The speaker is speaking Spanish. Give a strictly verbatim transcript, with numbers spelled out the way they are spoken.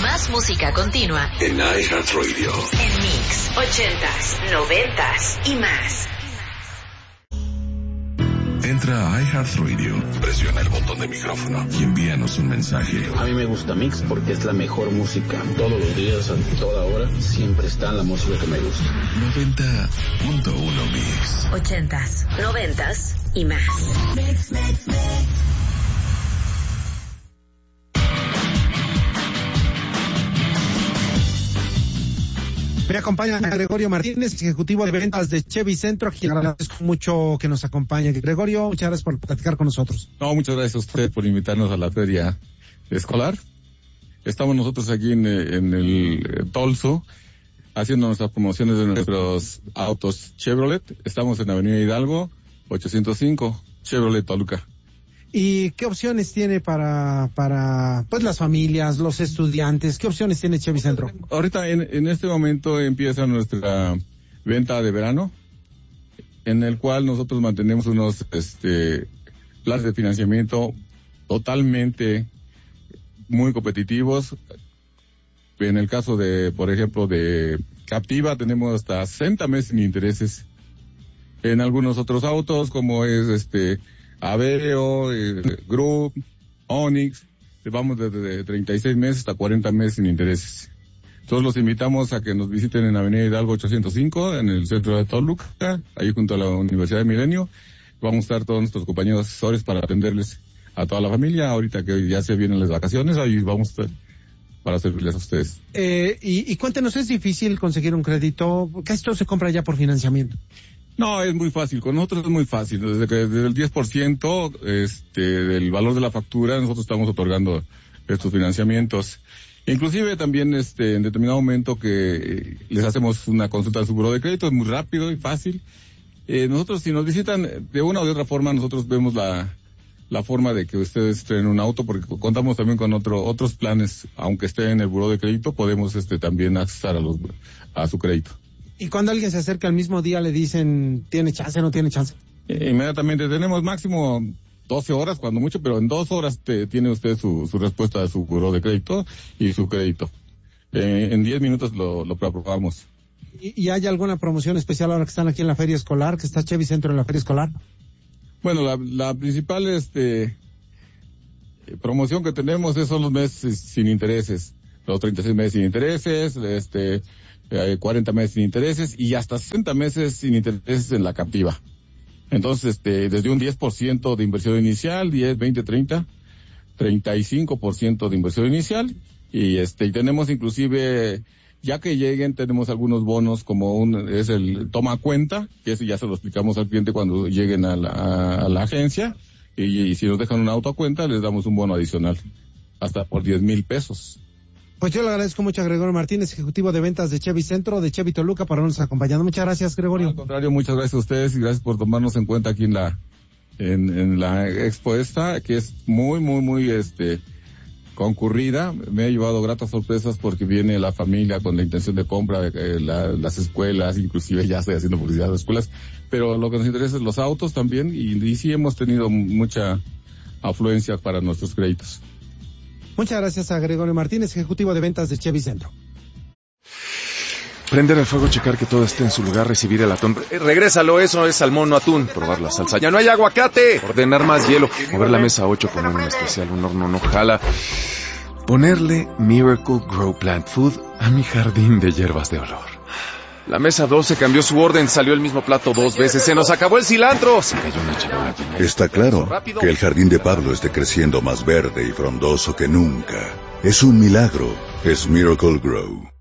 Más música continua en iHeartRadio. En Mix, ochentas, noventas y más. Entra a iHeartRadio, presiona el botón de micrófono y envíanos un mensaje. A mí me gusta Mix porque es la mejor música. Todos los días, a toda hora, siempre está la música que me gusta. noventa punto uno Mix. Ochentas, noventas y más. Mix, mix, mix. Me acompaña Gregorio Martínez, ejecutivo de ventas de Chevy Centro, a quien agradezco mucho que nos acompañe. Gregorio, muchas gracias por platicar con nosotros. No, muchas gracias a usted por invitarnos a la feria escolar. Estamos nosotros aquí en, en el Tolso, haciendo nuestras promociones de nuestros autos Chevrolet. Estamos en Avenida Hidalgo, ochocientos cinco, Chevrolet Toluca. ¿Y qué opciones tiene para, para, pues las familias, los estudiantes? ¿Qué opciones tiene Chevy Centro? Ahorita, en, en este momento empieza nuestra venta de verano, en el cual nosotros mantenemos unos, este, planes de financiamiento totalmente muy competitivos. En el caso de, por ejemplo, de Captiva, tenemos hasta sesenta meses sin intereses. En algunos otros autos, como es, este, Aveo, eh, Group, Onix, vamos desde treinta y seis meses hasta cuarenta meses sin intereses. Entonces los invitamos a que nos visiten en Avenida Hidalgo ochocientos cinco, en el centro de Toluca, ahí junto a la Universidad de Milenio. Vamos a estar todos nuestros compañeros asesores para atenderles a toda la familia. Ahorita que ya se vienen las vacaciones, ahí vamos a estar para servirles a ustedes. Eh, y, y cuéntenos, ¿es difícil conseguir un crédito? Casi todo se compra ya por financiamiento. No, es muy fácil. Con nosotros es muy fácil. Desde que desde el diez por ciento este, del valor de la factura, nosotros estamos otorgando estos financiamientos. Inclusive también este, en determinado momento que les hacemos una consulta de su buró de crédito, es muy rápido y fácil. Eh, nosotros, si nos visitan de una o de otra forma, nosotros vemos la, la forma de que ustedes estén en un auto, porque contamos también con otro, otros planes, aunque esté en el buró de crédito, podemos este, también accesar a los, a su crédito. Y cuando alguien se acerca al mismo día le dicen, ¿tiene chance o no tiene chance? Eh, inmediatamente tenemos máximo doce horas, cuando mucho, pero en dos horas te, tiene usted su, su respuesta de su buró de crédito y su crédito. Eh, en diez minutos lo, lo aprobamos. ¿Y, ¿Y hay alguna promoción especial ahora que están aquí en la feria escolar, que está Chevy Centro en la feria escolar? Bueno, la, la principal este promoción que tenemos es son los meses sin intereses, los treinta y seis meses sin intereses, este... Eh, cuarenta meses sin intereses y hasta sesenta meses sin intereses en la Captiva. Entonces, este, desde un diez por ciento de inversión inicial, diez, veinte, treinta, treinta y cinco por ciento de inversión inicial y este, y tenemos inclusive, ya que lleguen, tenemos algunos bonos como un, es el toma cuenta, que eso ya se lo explicamos al cliente cuando lleguen a la, a, a la agencia y, y si nos dejan un auto a cuenta, les damos un bono adicional, hasta por diez mil pesos. Pues yo le agradezco mucho a Gregorio Martínez, ejecutivo de ventas de Chevy Centro, de Chevy Toluca, por habernos acompañado. Muchas gracias, Gregorio. Al contrario, muchas gracias a ustedes y gracias por tomarnos en cuenta aquí en la en, en la expo esta, que es muy, muy, muy este concurrida. Me ha llevado gratas sorpresas porque viene la familia con la intención de compra, eh, la, las escuelas, inclusive ya estoy haciendo publicidad de escuelas, pero lo que nos interesa es los autos también y, y sí hemos tenido mucha afluencia para nuestros créditos. Muchas gracias a Gregorio Martínez, ejecutivo de ventas de Chevy Centro. Prender el fuego, checar que todo esté en su lugar, recibir el atún. Eh, regrésalo, eso es salmón, no atún. Probar la salsa. ¡Ya no hay aguacate! Ordenar más hielo. Mover la mesa ocho, poner un especial, un horno no jala. Ponerle Miracle Grow Plant Food a mi jardín de hierbas de olor. La mesa doce cambió su orden, salió el mismo plato dos veces, se nos acabó el cilantro. Se cayó una charola. Está claro que el jardín de Pablo esté creciendo más verde y frondoso que nunca. Es un milagro, es Miracle Grow.